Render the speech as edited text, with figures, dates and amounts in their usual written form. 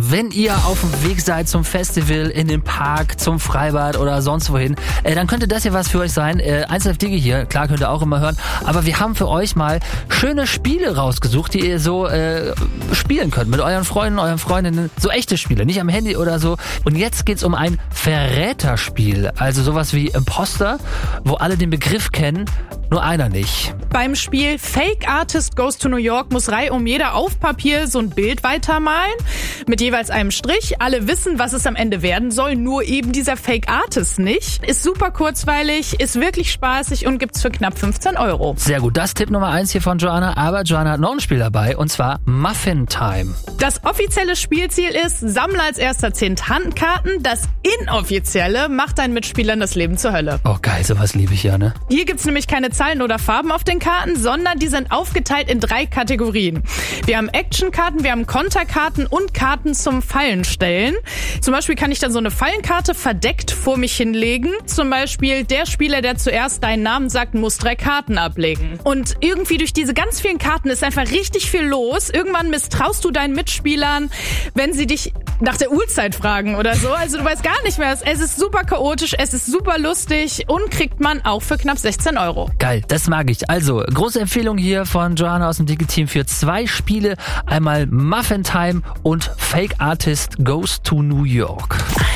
wenn ihr auf dem Weg seid zum Festival, in den Park, zum Freibad oder sonst wohin, dann könnte das hier was für euch sein. 1Live Digi hier, klar, könnt ihr auch immer hören. Aber wir haben für euch mal schöne Spiele rausgesucht, die ihr so spielen könnt mit euren Freunden, euren Freundinnen. So echte Spiele, nicht am Handy oder so. Und jetzt geht's um ein Verräterspiel. Also sowas wie Imposter, wo alle den Begriff kennen, nur einer nicht. Beim Spiel Fake Artist Goes to New York muss reihum jeder auf Papier so ein Bild weitermalen mit jeweils einem Strich. Alle wissen, was es am Ende werden soll, nur eben dieser Fake Artist nicht. Ist super kurzweilig, ist wirklich spaßig und gibt's für knapp 15 €. Sehr gut, das Tipp Nummer 1 hier von Joanna. Aber Joanna hat noch ein Spiel dabei, und zwar Muffin Time. Das offizielle Spielziel ist, sammle als erster 10 Handkarten. Das inoffizielle macht deinen Mitspielern das Leben zur Hölle. Oh geil, sowas liebe ich ja, ne? Hier gibt's nämlich keine Zahlen oder Farben auf den Karten, sondern die sind aufgeteilt in 3 Kategorien. Wir haben Actionkarten, wir haben Konterkarten und Karten zum Fallenstellen. Zum Beispiel kann ich dann so eine Fallenkarte verdeckt vor mich hinlegen. Zum Beispiel, der Spieler, der zuerst deinen Namen sagt, muss 3 Karten ablegen. Und irgendwie durch diese ganz vielen Karten ist einfach richtig viel los. Irgendwann misstraust du deinen Mitspielern, wenn sie dich nach der Uhrzeit fragen oder so. Also du weißt gar nicht mehr. Es ist super chaotisch, es ist super lustig und kriegt man auch für knapp 16 €. Geil, das mag ich. Also, große Empfehlung hier von Joanna aus dem Digi-Team für 2 Spiele. Einmal Muffin Time und Fake Artist Goes to New York.